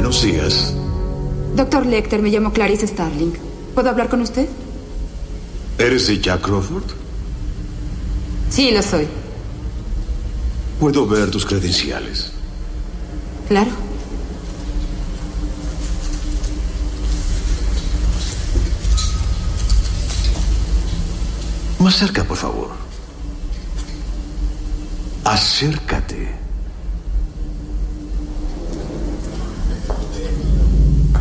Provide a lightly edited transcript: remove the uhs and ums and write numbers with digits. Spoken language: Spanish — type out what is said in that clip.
Buenos días. Doctor Lecter, me llamo Clarice Starling. ¿Puedo hablar con usted? ¿Eres de Jack Crawford? Sí, lo soy. ¿Puedo ver tus credenciales? Claro. Más cerca, por favor. Acércate.